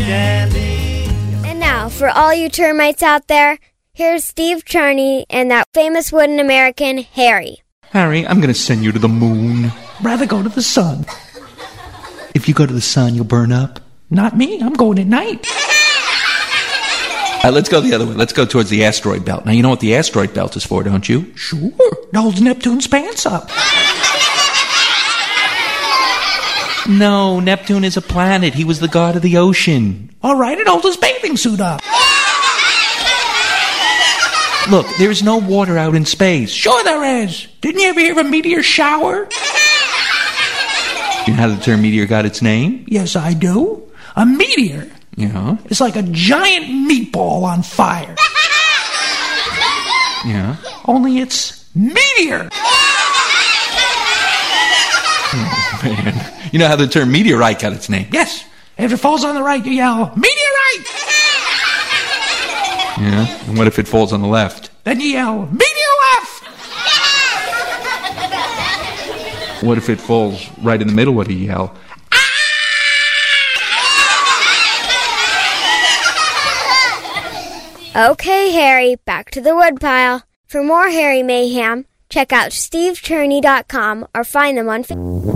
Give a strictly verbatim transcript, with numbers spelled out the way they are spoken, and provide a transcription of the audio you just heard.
dandy. And now, for all you termites out there, here's Steve Cherney and that famous wooden American, Harry. Harry, I'm going to send you to the moon. Rather go to the sun. If you go to the sun, you'll burn up. Not me. I'm going at night. All right, let's go the other way. Let's go towards the asteroid belt. Now, you know what the asteroid belt is for, don't you? Sure. It holds Neptune's pants up. No, Neptune is a planet. He was the god of the ocean. All right, it holds his bathing suit up. Look, there's no water out in space. Sure there is. Didn't you ever hear of a meteor shower? You know how the term meteor got its name? Yes, I do. A meteor. Yeah. It's like a giant meatball on fire. Yeah. Only it's meteor. Oh, man. You know how the term meteorite got its name? Yes. If it falls on the right, you yell, meteorite! Yeah. And what if it falls on the left? Then you yell, meteor left! What if it falls right in the middle? What do you yell? Okay, Harry, back to the woodpile. For more Harry Mayhem, check out steve cherney dot com or find them on Facebook.